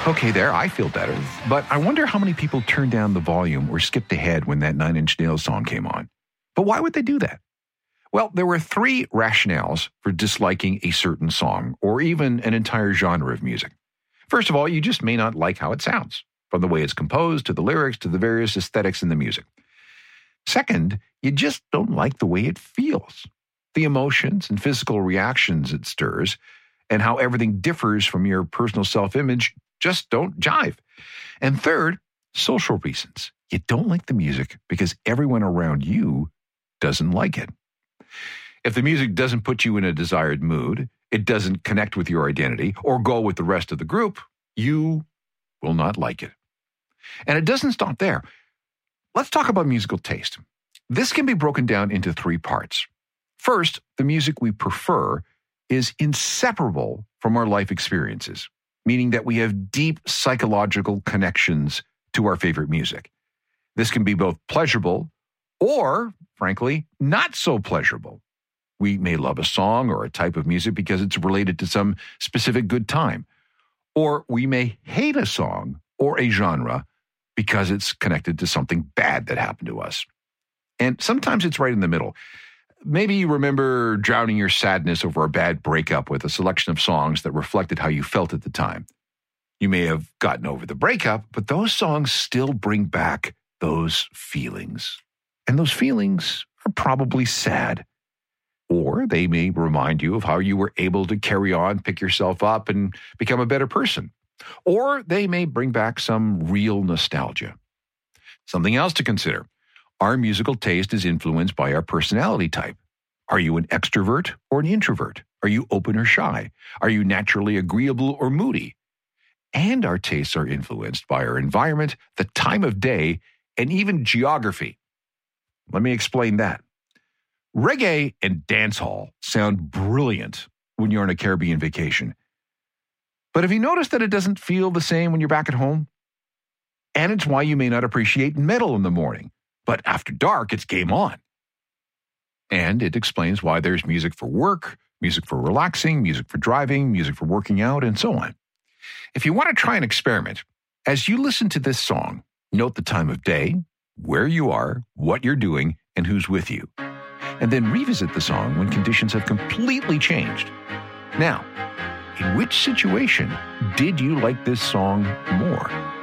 Okay, there, I feel better. But I wonder how many people turned down the volume or skipped ahead when that Nine Inch Nails song came on. But why would they do that? Well, there were 3 rationales for disliking a certain song or even an entire genre of music. First of all, you just may not like how it sounds, from the way it's composed to the lyrics to the various aesthetics in the music. Second, you just don't like the way it feels, the emotions and physical reactions it stirs, and how everything differs from your personal self-image just don't jive. And third, social reasons. You don't like the music because everyone around you doesn't like it. If the music doesn't put you in a desired mood, it doesn't connect with your identity or go with the rest of the group, you will not like it. And it doesn't stop there. Let's talk about musical taste. This can be broken down into 3 parts. First, the music we prefer is inseparable from our life experiences, meaning that we have deep psychological connections to our favorite music. This can be both pleasurable or, frankly, not so pleasurable. We may love a song or a type of music because it's related to some specific good time. Or we may hate a song or a genre because it's connected to something bad that happened to us. And sometimes it's right in the middle. Maybe you remember drowning your sadness over a bad breakup with a selection of songs that reflected how you felt at the time. You may have gotten over the breakup, but those songs still bring back those feelings. And those feelings are probably sad. Or they may remind you of how you were able to carry on, pick yourself up, and become a better person. Or they may bring back some real nostalgia. Something else to consider. Our musical taste is influenced by our personality type. Are you an extrovert or an introvert? Are you open or shy? Are you naturally agreeable or moody? And our tastes are influenced by our environment, the time of day, and even geography. Let me explain that. Reggae and dancehall sound brilliant when you're on a Caribbean vacation. But have you noticed that it doesn't feel the same when you're back at home? And it's why you may not appreciate metal in the morning. But after dark, it's game on. And it explains why there's music for work, music for relaxing, music for driving, music for working out, and so on. If you want to try an experiment, as you listen to this song, note the time of day, where you are, what you're doing, and who's with you. And then revisit the song when conditions have completely changed. Now, in which situation did you like this song more?